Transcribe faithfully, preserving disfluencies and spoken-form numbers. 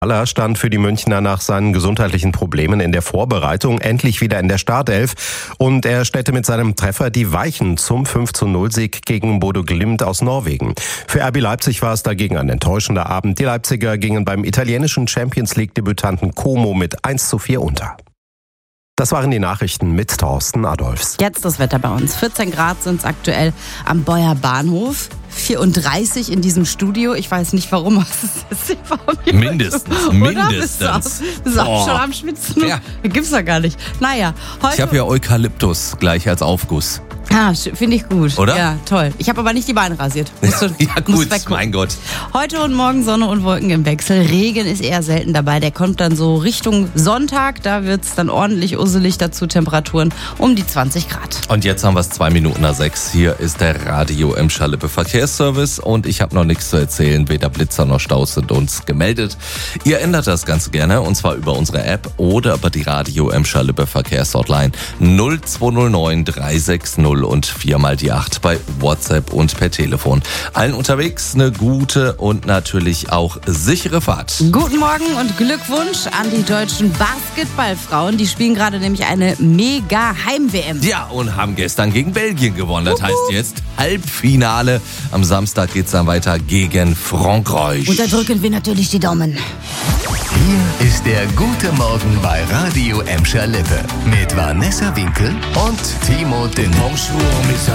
Haller stand für die Münchner nach seinen gesundheitlichen Problemen in der Vorbereitung endlich wieder in der Startelf und er stellte mit seinem Treffer die Weichen zum fünf zu null Sieg gegen Bodo Glimt aus Norwegen. Für R B Leipzig war es dagegen ein enttäuschender Abend. Die Leipziger gingen beim italienischen Champions-League-Debütanten Como mit eins zu vier unter. Das waren die Nachrichten mit Thorsten Adolfs. Jetzt das Wetter bei uns. vierzehn Grad sind es aktuell am Beuer Bahnhof. vierunddreißig in diesem Studio. Ich weiß nicht warum. Was ist das? Mindestens. Oder? Mindestens. Bist du auch, bist du auch schon am Schwitzen? Ja. Gibt's doch gar nicht. Naja, heute... Ich habe ja Eukalyptus gleich als Aufguss. Ah, finde ich gut. Oder? Ja, toll. Ich habe aber nicht die Beine rasiert. Musst du, ja gut, weggucken. mein Gott. Heute und morgen Sonne und Wolken im Wechsel. Regen ist eher selten dabei. Der kommt dann so Richtung Sonntag. Da wird es dann ordentlich usselig, dazu Temperaturen um die zwanzig Grad. Und jetzt haben wir es zwei Minuten nach sechs. Hier ist der Radio Emscher Lippe Verkehrsservice und ich habe noch nichts zu erzählen. Weder Blitzer noch Staus sind uns gemeldet. Ihr ändert das ganz gerne und zwar über unsere App oder über die Radio Emscher Lippe Verkehrshotline null zwei null neun drei sechs null und viermal die acht bei WhatsApp und per Telefon. Allen unterwegs eine gute und natürlich auch sichere Fahrt. Guten Morgen und Glückwunsch an die deutschen Basketballfrauen. Die spielen gerade nämlich eine mega Heim-W M. Ja, und haben gestern gegen Belgien gewonnen. Das heißt jetzt Halbfinale. Am Samstag geht's dann weiter gegen Frankreich. Und da drücken wir natürlich die Daumen. Hier ist der gute Morgen bei Radio Emscher Lippe mit Vanessa Winkel und Timo Dünne.